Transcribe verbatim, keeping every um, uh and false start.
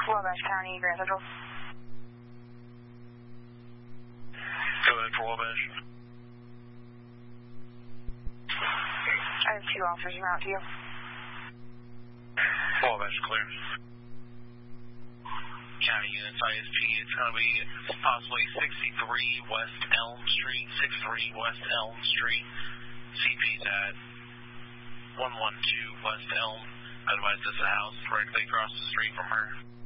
Wabash County, Grand Central. Go ahead for Wabash. I have two officers around to you. Wabash clear. County units, I S P, it's going to be possibly sixty-three West Elm Street, sixty-three West Elm Street. C P's at one one two West Elm. Otherwise, this is a house directly across the street from her.